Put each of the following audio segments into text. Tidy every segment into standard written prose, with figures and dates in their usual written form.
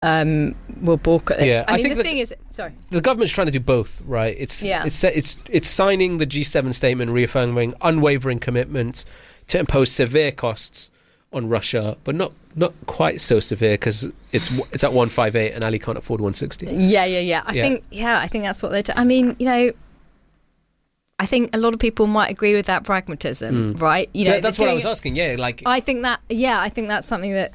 will balk at this. Yeah, I mean, the thing is, sorry, the government's trying to do both, right? It's signing the G7 statement, reaffirming unwavering commitment to impose severe costs on Russia, but not quite so severe because it's at 158 and Ali can't afford 160. Yeah. I think that's what they're. I mean, I think a lot of people might agree with that pragmatism, right? That's what I was asking. Yeah, I think that's something that.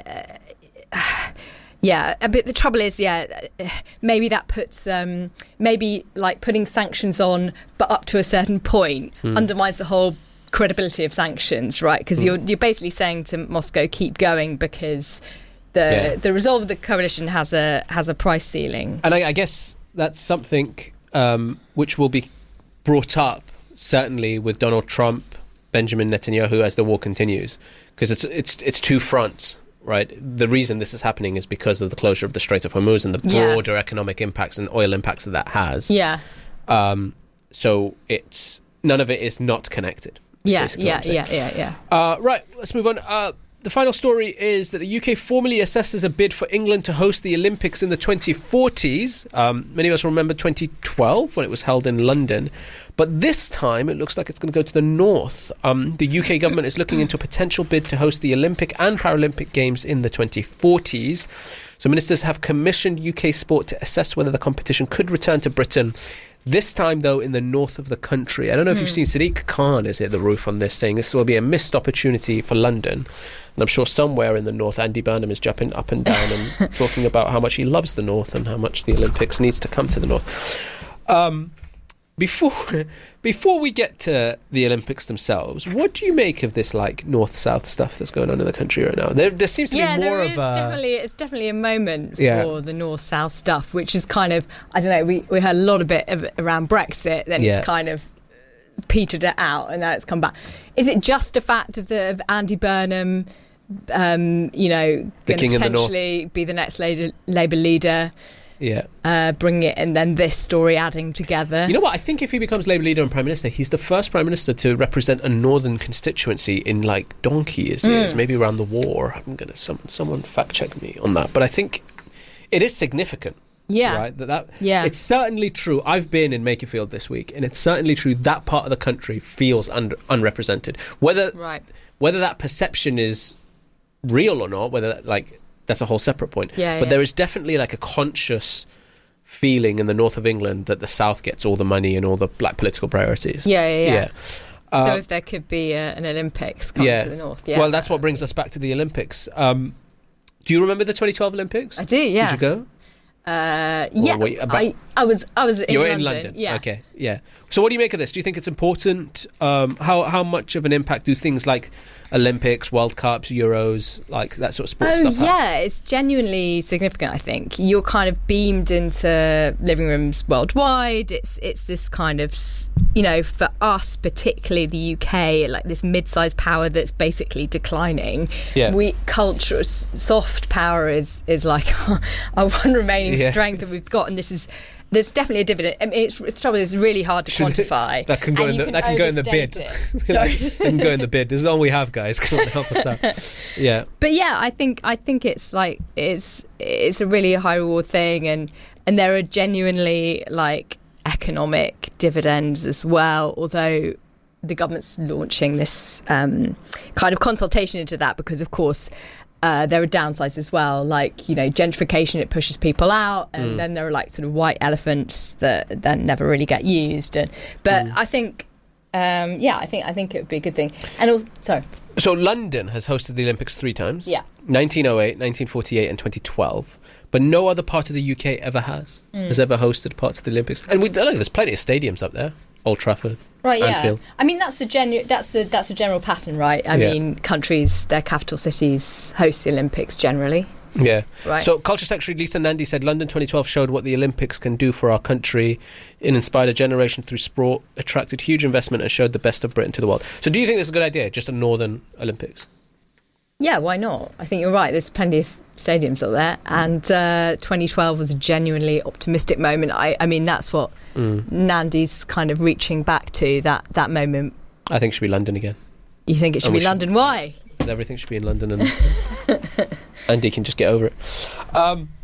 But the trouble is, maybe that puts maybe like putting sanctions on, but up to a certain point, undermines the whole credibility of sanctions, right? Because you're basically saying to Moscow, keep going, because the resolve of the coalition has a price ceiling. And I guess that's something which will be brought up certainly with Donald Trump, Benjamin Netanyahu, as the war continues, because it's two fronts. Right. The reason this is happening is because of the closure of the Strait of Hormuz and the broader economic impacts and oil impacts that has. Yeah. So it's none of it is not connected. Yeah. Right. Let's move on. The final story is that the UK formally assesses a bid for England to host the Olympics in the 2040s. Many of us remember 2012 when it was held in London. But this time it looks like it's going to go to the north. The UK government is looking into a potential bid to host the Olympic and Paralympic Games in the 2040s. So ministers have commissioned UK Sport to assess whether the competition could return to Britain. This time, though, in the north of the country. I don't know if you've seen Sadiq Khan is at the roof on this, saying this will be a missed opportunity for London. And I'm sure somewhere in the north, Andy Burnham is jumping up and down and talking about how much he loves the north and how much the Olympics needs to come to the north. Before we get to the Olympics themselves, what do you make of this like north-south stuff that's going on in the country right now? There seems to be more of it's definitely a moment for the north-south stuff, which is kind of, I don't know, we heard a lot of it around Brexit, then it's kind of petered it out and now it's come back. Is it just a fact of Andy Burnham going to potentially be the next Labour leader? Bring it, and then this story adding together. You know what? I think if he becomes Labour leader and Prime Minister, he's the first Prime Minister to represent a northern constituency in like donkey's years, maybe around the war. I'm going to someone fact check me on that, but I think it is significant. Yeah, right. It's certainly true. I've been in Makerfield this week, and it's certainly true that part of the country feels unrepresented. Whether that perception is real or not, whether that's a whole separate point. But there is definitely like a conscious feeling in the north of England that the south gets all the money and all the black political priorities. Yeah. So if there could be an Olympics come to the north. Well, that's what brings us back to the Olympics. Do you remember the 2012 Olympics? I do, yeah. Did you go? I was in You were London. in London. Yeah. Okay. Yeah. So what do you make of this? Do you think it's important? How much of an impact do things like Olympics, World Cups, Euros, like that sort of sports stuff have? It's genuinely significant, I think. You're kind of beamed into living rooms worldwide. It's this kind of, for us, particularly the UK, like this mid-sized power that's basically declining. Yeah. Soft power is like our one remaining strength that we've got, and there's definitely a dividend. I mean, it's trouble. It's really hard to quantify. That can go in the bid. Sorry, that can go in the bid. This is all we have, guys. Come on, help us out. Yeah, but I think it's like it's a really high reward thing, and there are genuinely like economic dividends as well. Although the government's launching this kind of consultation into that, because of course. There are downsides as well, like, gentrification, it pushes people out, and then there are like sort of white elephants that then never really get used. But I think, I think it would be a good thing. And also, sorry. So London has hosted the Olympics 3 times. Yeah. 1908, 1948 and 2012. But no other part of the UK ever has ever hosted parts of the Olympics. And there's plenty of stadiums up there. Old Trafford, Anfield. I mean, that's the general pattern, right? I mean, countries, their capital cities host the Olympics generally. Yeah. Right. So Culture Secretary Lisa Nandy said London 2012 showed what the Olympics can do for our country. It inspired a generation through sport, attracted huge investment and showed the best of Britain to the world. So do you think this is a good idea, just a Northern Olympics? Yeah, why not? I think you're right. There's plenty of stadiums up there. And 2012 was a genuinely optimistic moment. I mean, that's what Nandy's kind of reaching back to, that moment. I think it should be London again. You think it should be London? Why? Because everything should be in London. And Andy can just get over it.